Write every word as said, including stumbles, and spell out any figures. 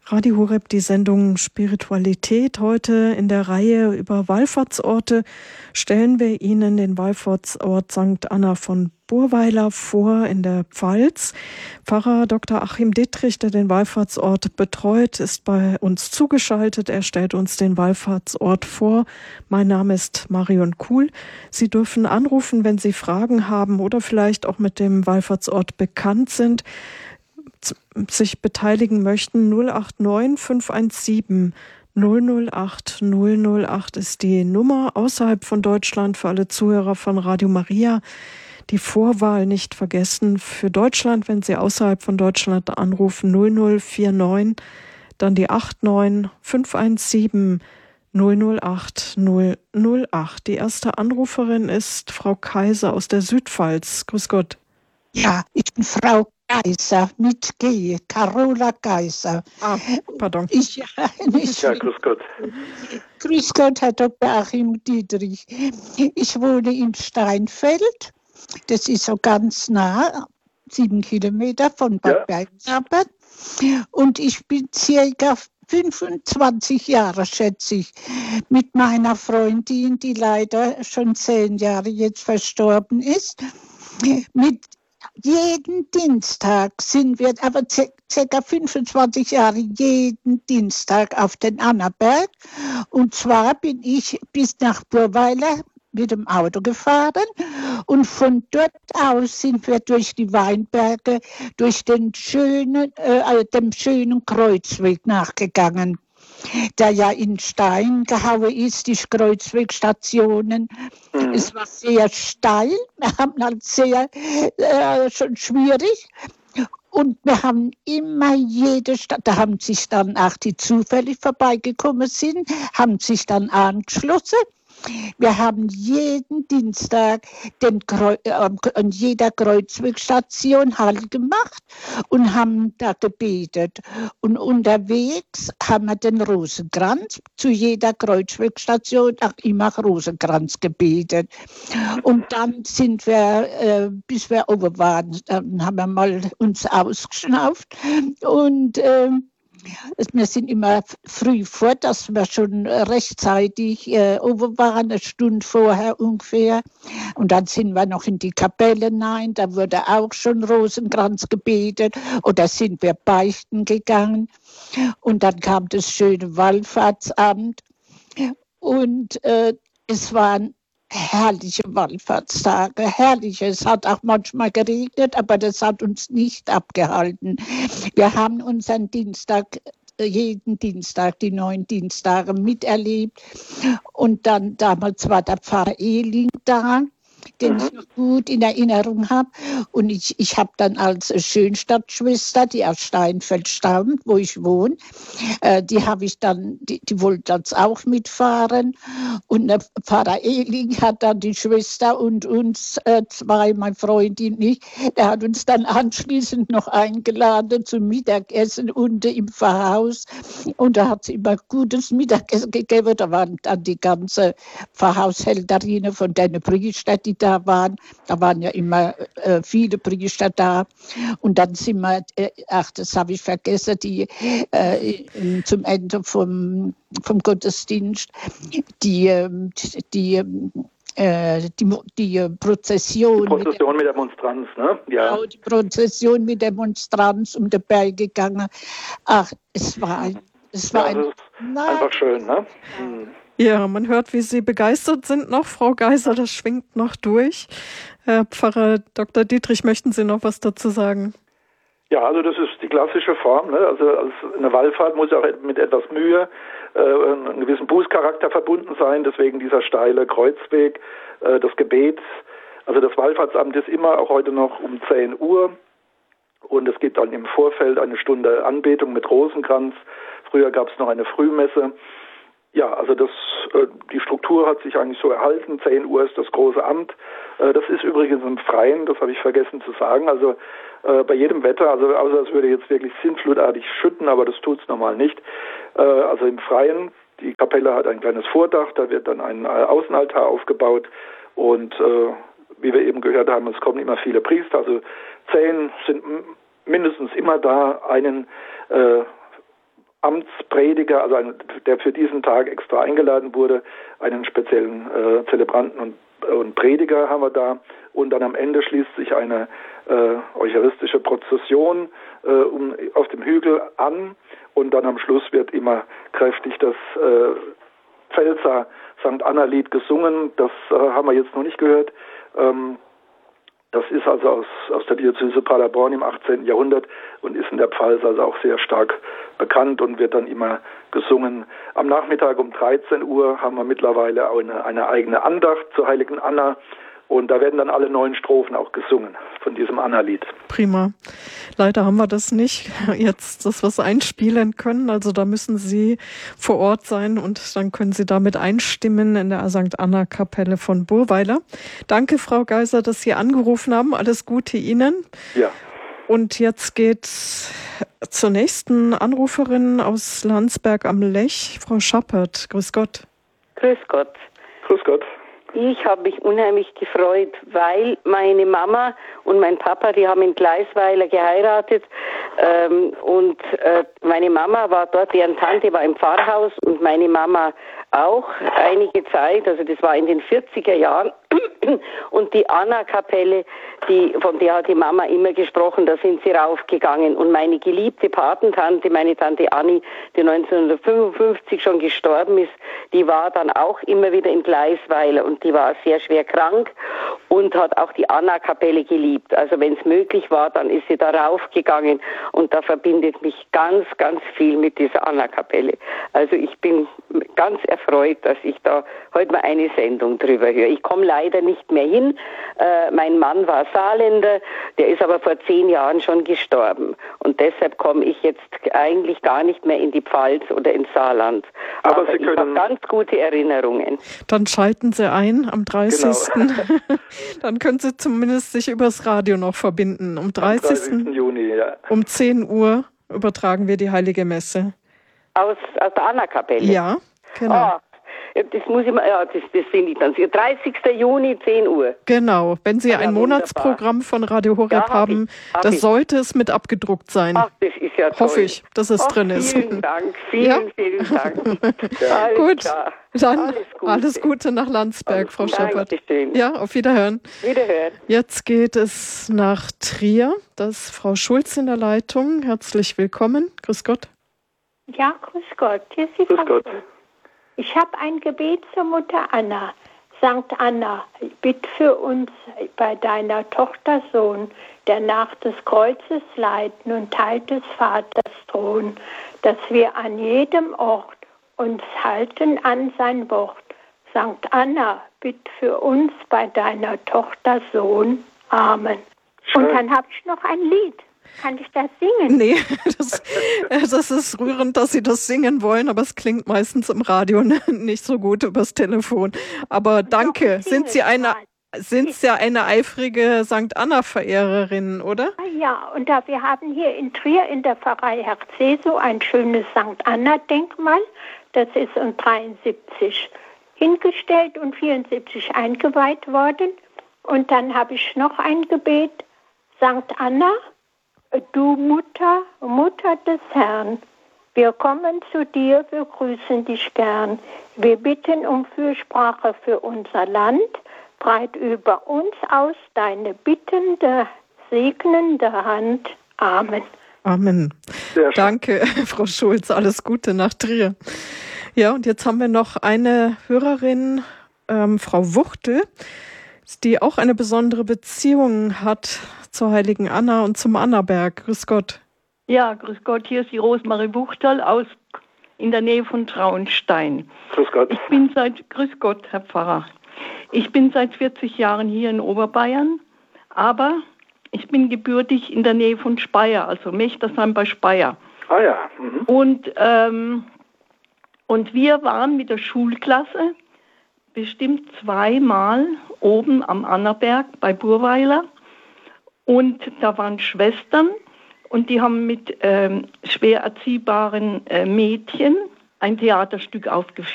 Radio Horeb, die Sendung Spiritualität. Heute in der Reihe über Wallfahrtsorte stellen wir Ihnen den Wallfahrtsort Sankt Anna von Burweiler vor in der Pfalz. Pfarrer Doktor Achim Dittrich, der den Wallfahrtsort betreut, ist bei uns zugeschaltet. Er stellt uns den Wallfahrtsort vor. Mein Name ist Marion Kuhl. Sie dürfen anrufen, wenn Sie Fragen haben oder vielleicht auch mit dem Wallfahrtsort bekannt sind, sich beteiligen möchten. null acht neun fünf eins sieben null null acht null null acht ist die Nummer außerhalb von Deutschland für alle Zuhörer von Radio Maria. Die Vorwahl nicht vergessen für Deutschland, wenn Sie außerhalb von Deutschland anrufen, null null vier neun, dann die acht neun fünf eins sieben null null acht null null acht. Die erste Anruferin ist Frau Kaiser aus der Südpfalz. Grüß Gott. Ja, ich bin Frau Kaiser mit G, Carola Kaiser. Ah, pardon. Ich, ja, nicht ja, grüß Gott. Grüß Gott, Herr Doktor Achim Dittrich. Ich wohne in Steinfeld. Das ist so ganz nah, sieben Kilometer von Bad Ja. Bergkamp. Und ich bin circa fünfundzwanzig Jahre, schätze ich, mit meiner Freundin, die leider schon zehn Jahre jetzt verstorben ist. Mit jeden Dienstag sind wir, aber ca. fünfundzwanzig Jahre, jeden Dienstag auf den Annaberg. Und zwar bin ich bis nach Burweiler mit dem Auto gefahren und von dort aus sind wir durch die Weinberge, durch den schönen, äh, dem schönen Kreuzweg nachgegangen, der ja in Stein gehauen ist, die Kreuzwegstationen. Mhm. Es war sehr steil, wir haben halt sehr, äh, schon schwierig. Und wir haben immer jede Stadt, da haben sich dann auch die zufällig vorbeigekommen sind, haben sich dann angeschlossen. Wir haben jeden Dienstag den Kreu- äh, an jeder Kreuzwegstation Halt gemacht und haben da gebetet. Und unterwegs haben wir den Rosenkranz, zu jeder Kreuzwegstation auch immer Rosenkranz gebetet. Und dann sind wir, äh, bis wir oben waren, dann haben wir mal uns ausgeschnauft und äh, wir sind immer früh fort, dass wir schon rechtzeitig äh, oben waren, eine Stunde vorher ungefähr. Und dann sind wir noch in die Kapelle hinein, da wurde auch schon Rosenkranz gebetet. Oder sind wir beichten gegangen. Und dann kam das schöne Wallfahrtsamt. Und äh, es waren herrliche Wallfahrtstage, herrliche. Es hat auch manchmal geregnet, aber das hat uns nicht abgehalten. Wir haben unseren Dienstag, jeden Dienstag, die neun Dienstage miterlebt. Und dann damals war der Pfarrer Ehling da, den ich noch gut in Erinnerung habe. Und ich, ich habe dann als Schönstadtschwester, die aus Steinfeld stammt, wo ich wohne, äh, die habe ich dann, die, die wollte jetzt auch mitfahren. Und der Pfarrer Ehling hat dann die Schwester und uns äh, zwei, mein Freund und ich, der hat uns dann anschließend noch eingeladen zum Mittagessen unten im Pfarrhaus. Und da hat es immer gutes Mittagessen gegeben. Da waren dann die ganze Pfarrhaushälterinnen von den Priestern, die da waren. Da waren ja immer äh, viele Priester da. Und dann sind wir, äh, ach, das habe ich vergessen, die äh, zum Ende vom, vom Gottesdienst, die, die, die äh, die, die Prozession. Die Prozession mit der Monstranz, ne? Ja. Genau, die Prozession mit der Monstranz um den Berg gegangen. Ach, es war ein, es war ja, ein, das ist einfach schön, ne? Mhm. Ja, man hört, wie Sie begeistert sind noch, Frau Geiser, das schwingt noch durch. Herr Pfarrer Doktor Dittrich, möchten Sie noch was dazu sagen? Ja, also das ist die klassische Form, ne? Also eine Wallfahrt muss auch mit etwas Mühe, äh, einen gewissen Bußcharakter verbunden sein, deswegen dieser steile Kreuzweg, äh, das Gebet. Also das Wallfahrtsamt ist immer auch heute noch um zehn Uhr und es gibt dann im Vorfeld eine Stunde Anbetung mit Rosenkranz. Früher gab es noch eine Frühmesse. Ja, also das, äh, die Struktur hat sich eigentlich so erhalten. zehn Uhr ist das große Amt. Äh, das ist übrigens im Freien, das habe ich vergessen zu sagen. Also äh, bei jedem Wetter, also außer es würde jetzt wirklich sintflutartig schütten, aber das tut es normal nicht. Äh, also im Freien, die Kapelle hat ein kleines Vordach, da wird dann ein Außenaltar aufgebaut und äh, wie wir eben gehört haben, es kommen immer viele Priester, also zehn sind mindestens immer da, einen äh, Amtsprediger, also ein, der für diesen Tag extra eingeladen wurde, einen speziellen äh, Zelebranten und, und Prediger haben wir da. Und dann am Ende schließt sich eine äh, eucharistische Prozession äh, um, auf dem Hügel an. Und dann am Schluss wird immer kräftig das äh, Pfälzer Sankt Anna-Lied gesungen. Das äh, haben wir jetzt noch nicht gehört. Ähm, das ist also aus, aus der Diözese Paderborn im achtzehnten Jahrhundert und ist in der Pfalz also auch sehr stark bekannt und wird dann immer gesungen. Am Nachmittag um dreizehn Uhr haben wir mittlerweile auch eine, eine eigene Andacht zur heiligen Anna. Und da werden dann alle neun Strophen auch gesungen von diesem Anna-Lied. Prima. Leider haben wir das nicht jetzt, dass wir es einspielen können. Also da müssen Sie vor Ort sein und dann können Sie damit einstimmen in der Sankt Anna-Kapelle von Burweiler. Danke, Frau Geiser, dass Sie angerufen haben. Alles Gute Ihnen. Ja. Und jetzt geht's zur nächsten Anruferin aus Landsberg am Lech, Frau Schappert. Grüß Gott. Grüß Gott. Grüß Gott. Ich habe mich unheimlich gefreut, weil meine Mama und mein Papa, die haben in Gleisweiler geheiratet ähm, und äh, meine Mama war dort, deren Tante war im Pfarrhaus und meine Mama auch einige Zeit, also das war in den vierziger Jahren. Und die Anna-Kapelle, die, von der hat die Mama immer gesprochen, da sind sie raufgegangen. Und meine geliebte Patentante, meine Tante Anni, die neunzehnhundertfünfundfünfzig schon gestorben ist, die war dann auch immer wieder in Gleisweiler und die war sehr schwer krank und hat auch die Anna-Kapelle geliebt. Also wenn es möglich war, dann ist sie da raufgegangen und da verbindet mich ganz, ganz viel mit dieser Anna-Kapelle. Also ich bin ganz erfreut, dass ich da heute mal eine Sendung drüber höre. Ich komme leider nicht mehr hin. Äh, mein Mann war Saarländer, der ist aber vor zehn Jahren schon gestorben. Und deshalb komme ich jetzt eigentlich gar nicht mehr in die Pfalz oder ins Saarland. Aber, aber Sie ich können habe ganz gute Erinnerungen. Dann schalten Sie ein am dreißigsten Genau. Dann können Sie zumindest sich übers Radio noch verbinden. Am dreißigsten Am dreißigsten Juni, ja. Um zehn Uhr übertragen wir die Heilige Messe. Aus, aus der Anna-Kapelle? Ja, genau. Ah, das muss ich mal, ja, das, das finde ich dann. dreißigsten Juni, zehn Uhr. Genau, wenn Sie ja, ein Monatsprogramm von Radio Horeb ja, hab haben, ich, hab das ich. sollte es mit abgedruckt sein. Ach, das ist ja toll. Hoffe ich, dass es Ach, drin ist. Vielen Dank, vielen, ja? vielen Dank. Ja. Alles Gut, klar. dann alles Gute. alles Gute nach Landsberg, Alles Frau Gute. Scheppert. Dankeschön. Ja, auf Wiederhören. Wiederhören. Jetzt geht es nach Trier. Da ist Frau Schulz in der Leitung. Herzlich willkommen. Grüß Gott. Ja, grüß Gott. Hier ist die Grüß Frau Gott. Schulz. Ich habe ein Gebet zur Mutter Anna. Sankt Anna, bitt für uns bei deiner Tochter Sohn, der nach des Kreuzes Leiden und Teil des Vaters Thron, dass wir an jedem Ort uns halten an sein Wort. Sankt Anna, bitt für uns bei deiner Tochter Sohn. Amen. Schön. Und dann habe ich noch ein Lied. Kann ich das singen? Nee, das, das ist rührend, dass Sie das singen wollen, aber es klingt meistens im Radio nicht so gut übers Telefon. Aber danke. Doch, Sind Sie eine, sind Sie eine eifrige Sankt Anna-Verehrerin, oder? Ja, und da wir haben hier in Trier in der Pfarrei Herzeso ein schönes Sankt Anna-Denkmal. Das ist um dreiundsiebzig hingestellt und vierundsiebzig eingeweiht worden. Und dann habe ich noch ein Gebet. Sankt Anna, du Mutter, Mutter des Herrn, wir kommen zu dir, wir grüßen dich gern. Wir bitten um Fürsprache für unser Land, breit über uns aus deine bittende, segnende Hand. Amen. Amen. Danke, Frau Schulz. Alles Gute nach Trier. Ja, und jetzt haben wir noch eine Hörerin, ähm, Frau Wuchtel, die auch eine besondere Beziehung hat zur heiligen Anna und zum Annaberg. Grüß Gott. Ja, grüß Gott. Hier ist die Rosmarie Wuchtel aus in der Nähe von Traunstein. Grüß Gott. Ich bin seit, grüß Gott, Herr Pfarrer. Ich bin seit vierzig Jahren hier in Oberbayern, aber ich bin gebürtig in der Nähe von Speyer, also Mechtersheim bei Speyer. Ah ja. Mhm. Und, ähm, und wir waren mit der Schulklasse bestimmt zweimal oben am Annaberg bei Burweiler. Und da waren Schwestern und die haben mit ähm, schwer erziehbaren äh, Mädchen ein Theaterstück aufgeführt.